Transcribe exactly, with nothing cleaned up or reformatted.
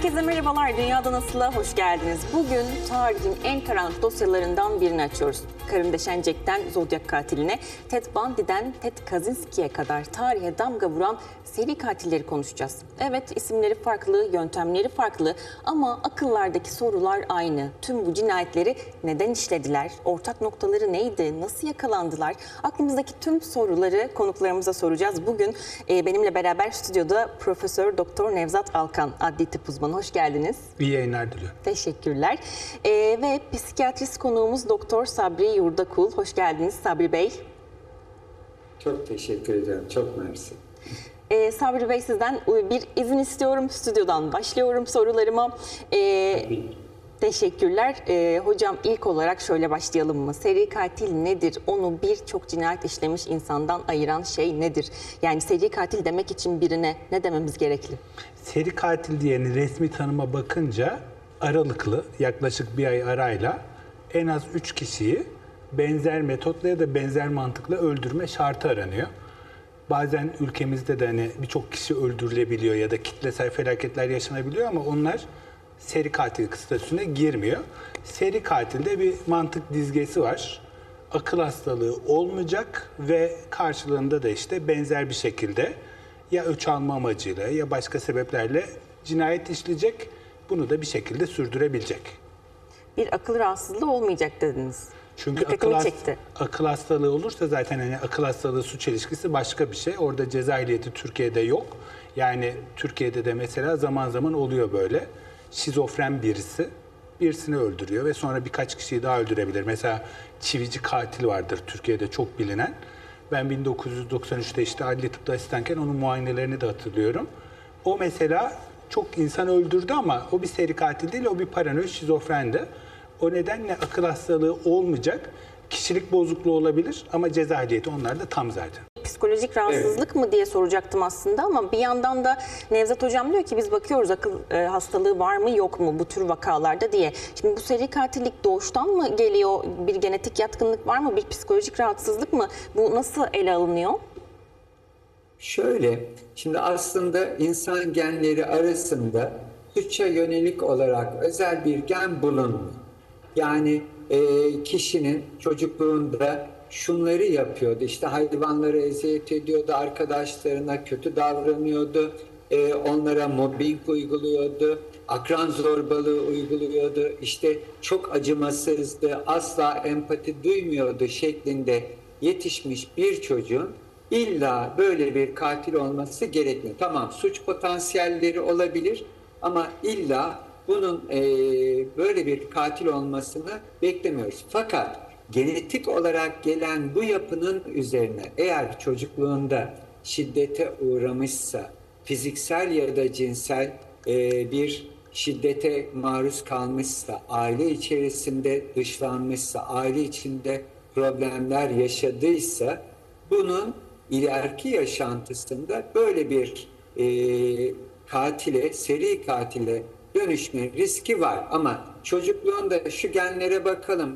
Herkese merhabalar. Dünyada Nasıl'a hoş geldiniz. Bugün tarihin en karanlık dosyalarından birini açıyoruz. Karim Deşencek'ten Zodyak katiline, Ted Bundy'den Ted Kaczynski'ye kadar tarihe damga vuran seri katilleri konuşacağız. Evet, isimleri farklı, yöntemleri farklı ama akıllardaki sorular aynı. Tüm bu cinayetleri neden işlediler? Ortak noktaları neydi? Nasıl yakalandılar? Aklımızdaki tüm soruları konuklarımıza soracağız. Bugün e, benimle beraber stüdyoda Profesör Doktor Nevzat Alkan, adli tıp uzmanı. Hoş geldiniz. İyi yayınlar diliyorum. Teşekkürler. E, ve psikiyatrist konuğumuz Doktor Sabri Yurdakul. Hoş geldiniz Sabri Bey. Çok teşekkür ederim. Çok mersi. Ee, Sabri Bey, sizden bir izin istiyorum. Stüdyodan başlıyorum sorularıma. Ee, teşekkürler. Ee, hocam, ilk olarak şöyle başlayalım mı? Seri katil nedir? Onu birçok cinayet işlemiş insandan ayıran şey nedir? Yani seri katil demek için birine ne dememiz gerekli? Seri katil diyenin resmi tanıma bakınca aralıklı, yaklaşık bir ay arayla en az üç kişiyi benzer metotla ya da benzer mantıkla öldürme şartı aranıyor. Bazen ülkemizde de hani birçok kişi öldürülebiliyor ya da kitlesel felaketler yaşanabiliyor ama onlar seri katil statüsüne girmiyor. Seri katilde bir mantık dizgesi var. Akıl hastalığı olmayacak ve karşılığında da işte benzer bir şekilde ya öç alma amacıyla ya başka sebeplerle cinayet işleyecek, bunu da bir şekilde sürdürebilecek. Bir akıl rahatsızlığı olmayacak dediniz. Çünkü akıl, hast akıl hastalığı olursa zaten hani akıl hastalığı suç ilişkisi başka bir şey. Orada ceza ehliyeti Türkiye'de yok. Yani Türkiye'de de mesela zaman zaman oluyor böyle. Şizofren birisi birisini öldürüyor ve sonra birkaç kişiyi daha öldürebilir. Mesela çivici katil vardır Türkiye'de çok bilinen. Ben bin dokuz yüz doksan üçte işte adli tıpta asistanken onun muayenelerini de hatırlıyorum. O mesela çok insan öldürdü ama o bir seri katil değil, o bir paranoid şizofrendi. O nedenle akıl hastalığı olmayacak, kişilik bozukluğu olabilir ama ceza ehliyeti onlarda tam zaten. Psikolojik rahatsızlık evet. mı diye soracaktım aslında ama bir yandan da Nevzat Hocam diyor ki biz bakıyoruz akıl e, hastalığı var mı yok mu bu tür vakalarda diye. Şimdi bu seri katillik doğuştan mı geliyor? Bir genetik yatkınlık var mı? Bir psikolojik rahatsızlık mı? Bu nasıl ele alınıyor? Şöyle, şimdi aslında insan genleri arasında suça yönelik olarak özel bir gen bulunmuyor. Yani e, kişinin çocukluğunda şunları yapıyordu, işte hayvanlara eziyet ediyordu, arkadaşlarına kötü davranıyordu, e, onlara mobbing uyguluyordu, akran zorbalığı uyguluyordu, işte çok acımasızdı, asla empati duymuyordu şeklinde yetişmiş bir çocuğun illa böyle bir katil olması gerekmiyor. Tamam, suç potansiyelleri olabilir ama illa bunun e, böyle bir katil olmasını beklemiyoruz. Fakat genetik olarak gelen bu yapının üzerine eğer çocukluğunda şiddete uğramışsa, fiziksel ya da cinsel e, bir şiddete maruz kalmışsa, aile içerisinde dışlanmışsa, aile içinde problemler yaşadıysa, bunun ileriki yaşantısında böyle bir e, katile, seri katile dönüşme riski var. Ama çocukluğunda şu genlere bakalım,